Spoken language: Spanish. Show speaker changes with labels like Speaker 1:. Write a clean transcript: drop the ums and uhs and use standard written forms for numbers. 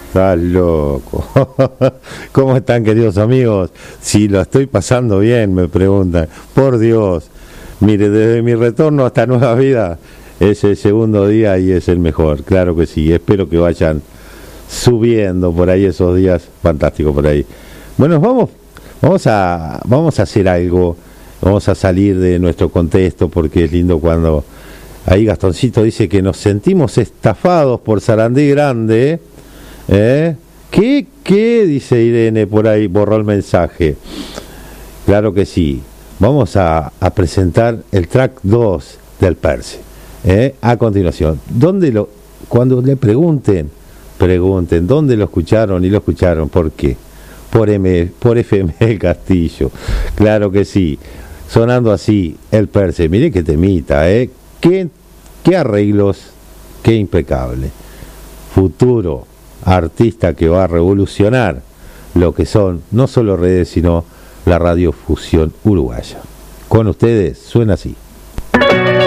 Speaker 1: Estás loco. ¿Cómo están, queridos amigos? Si lo estoy pasando bien, me preguntan. Por Dios. Mire, desde mi retorno hasta Nueva Vida es el segundo día y es el mejor. Claro que sí. Espero que vayan subiendo por ahí esos días. Fantástico por ahí. Bueno, vamos a hacer algo. Vamos a salir de nuestro contexto porque es lindo cuando ahí Gastoncito dice que nos sentimos estafados por Sarandí Grande. ¿Qué? Dice Irene por ahí, borró el mensaje. Claro que sí. Vamos a presentar el track 2 del Perse. A continuación. Cuando le pregunten dónde lo escucharon y lo escucharon, ¿por qué? Por FM El Castillo. Claro que sí. Sonando así el Perse. Mire qué temita, qué arreglos, qué impecable. Futuro artista que va a revolucionar lo que son no solo redes sino la radiofusión uruguaya. Con ustedes suena así.